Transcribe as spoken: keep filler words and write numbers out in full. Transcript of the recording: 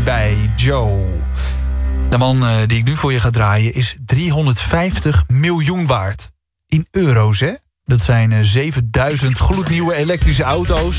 bij Joe. De man uh, die ik nu voor je ga draaien is driehonderdvijftig miljoen waard. In euro's, hè? Dat zijn uh, zevenduizend gloednieuwe elektrische auto's.